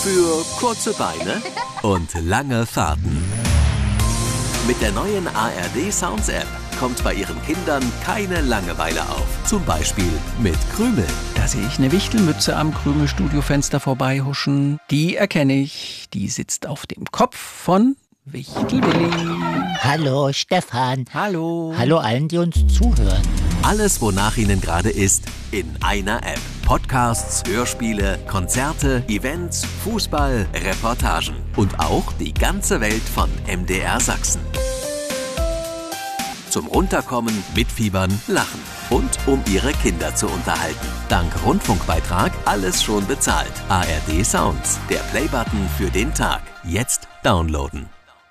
Für kurze Beine und lange Fahrten. Mit der neuen ARD Sounds App kommt bei Ihren Kindern keine Langeweile auf. Zum Beispiel mit Krümel. Da sehe ich eine Wichtelmütze am Krümel-Studiofenster vorbeihuschen. Die erkenne ich. Die sitzt auf dem Kopf von Wichtelwilli. Hallo Stefan. Hallo. Hallo allen, die uns zuhören. Alles, wonach Ihnen gerade ist, in einer App. Podcasts, Hörspiele, Konzerte, Events, Fußball, Reportagen und auch die ganze Welt von MDR Sachsen. Zum Runterkommen, mitfiebern, lachen und um Ihre Kinder zu unterhalten. Dank Rundfunkbeitrag alles schon bezahlt. ARD Sounds, der Playbutton für den Tag. Jetzt downloaden.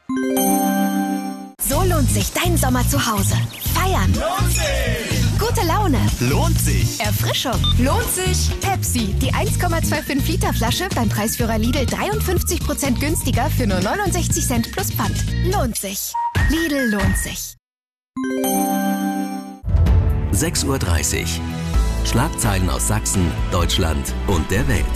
So lohnt sich dein Sommer zu Hause. Feiern. Lohnt sich. Gute Laune. Lohnt sich. Erfrischung. Lohnt sich. Pepsi, die 1,25 Liter Flasche beim Preisführer Lidl 53% günstiger für nur 69 Cent plus Pfand. Lohnt sich. Lidl lohnt sich. 6:30 Uhr. Schlagzeilen aus Sachsen, Deutschland und der Welt.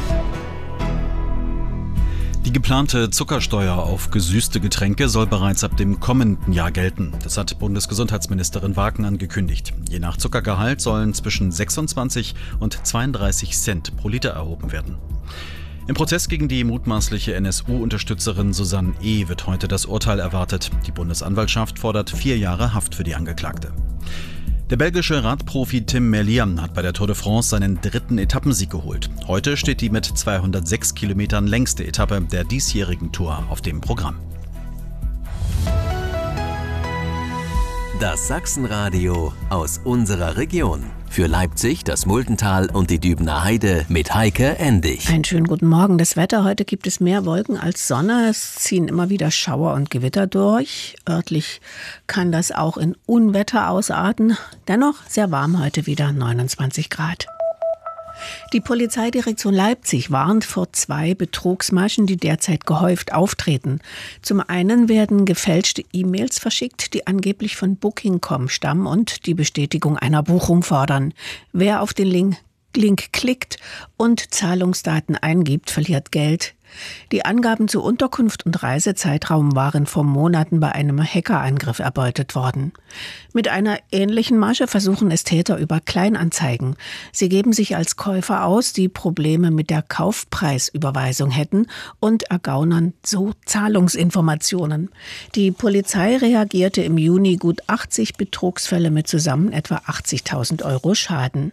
Die geplante Zuckersteuer auf gesüßte Getränke soll bereits ab dem kommenden Jahr gelten. Das hat Bundesgesundheitsministerin Wagen angekündigt. Je nach Zuckergehalt sollen zwischen 26 und 32 Cent pro Liter erhoben werden. Im Prozess gegen die mutmaßliche NSU-Unterstützerin Susanne E. wird heute das Urteil erwartet. Die Bundesanwaltschaft fordert 4 Jahre Haft für die Angeklagte. Der belgische Radprofi Tim Merlier hat bei der Tour de France seinen 3. Etappensieg geholt. Heute steht die mit 206 Kilometern längste Etappe der diesjährigen Tour auf dem Programm. Das Sachsenradio aus unserer Region. Für Leipzig, das Muldental und die Dübener Heide mit Heike Endig. Einen schönen guten Morgen. Das Wetter: heute gibt es mehr Wolken als Sonne. Es ziehen immer wieder Schauer und Gewitter durch. Örtlich kann das auch in Unwetter ausarten. Dennoch sehr warm heute wieder, 29 Grad. Die Polizeidirektion Leipzig warnt vor 2 Betrugsmaschen, die derzeit gehäuft auftreten. Zum einen werden gefälschte E-Mails verschickt, die angeblich von Booking.com stammen und die Bestätigung einer Buchung fordern. Wer auf den Link klickt und Zahlungsdaten eingibt, verliert Geld. Die Angaben zu Unterkunft und Reisezeitraum waren vor Monaten bei einem Hackerangriff erbeutet worden. Mit einer ähnlichen Masche versuchen es Täter über Kleinanzeigen. Sie geben sich als Käufer aus, die Probleme mit der Kaufpreisüberweisung hätten und ergaunern so Zahlungsinformationen. Die Polizei reagierte im Juni gut 80 Betrugsfälle mit zusammen etwa 80.000 Euro Schaden.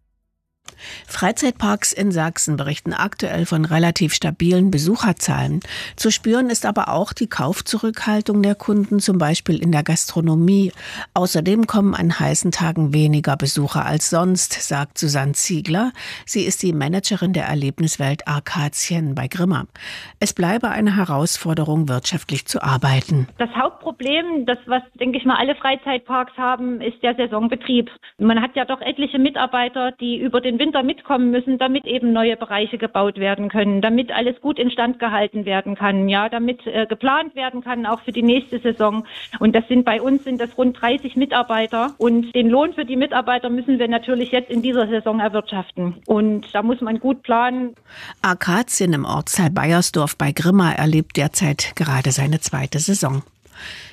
Freizeitparks in Sachsen berichten aktuell von relativ stabilen Besucherzahlen. Zu spüren ist aber auch die Kaufzurückhaltung der Kunden, zum Beispiel in der Gastronomie. Außerdem kommen an heißen Tagen weniger Besucher als sonst, sagt Susanne Ziegler. Sie ist die Managerin der Erlebniswelt Arkadien bei Grimma. Es bleibe eine Herausforderung, wirtschaftlich zu arbeiten. Das Hauptproblem, das was, denke ich mal, alle Freizeitparks haben, ist der Saisonbetrieb. Man hat ja doch etliche Mitarbeiter, die über den Winter mitkommen müssen, damit eben neue Bereiche gebaut werden können, damit alles gut instand gehalten werden kann, ja, damit geplant werden kann, auch für die nächste Saison. Und bei uns sind das rund 30 Mitarbeiter und den Lohn für die Mitarbeiter müssen wir natürlich jetzt in dieser Saison erwirtschaften. Und da muss man gut planen. Arkadien im Ortsteil Baiersdorf bei Grimma erlebt derzeit gerade seine 2. Saison.